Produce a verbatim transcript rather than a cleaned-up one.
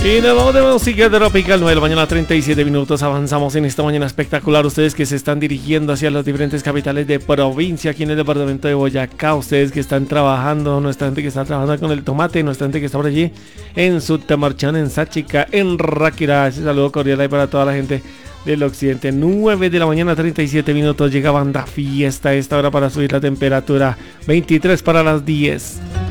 Y nos vamos de música tropical, nueve de la mañana, treinta y siete minutos. Avanzamos en esta mañana espectacular. Ustedes que se están dirigiendo hacia las diferentes capitales de provincia, aquí en el departamento de Boyacá. Ustedes que están trabajando, nuestra gente que está trabajando con el tomate, nuestra gente que está por allí en Sutamarchán, en Sáchica, en Ráquira. Ese saludo cordial ahí para toda la gente del occidente. Nueve de la mañana, treinta y siete minutos. Llega Banda Fiesta a esta hora para subir la temperatura. veintitrés para las diez.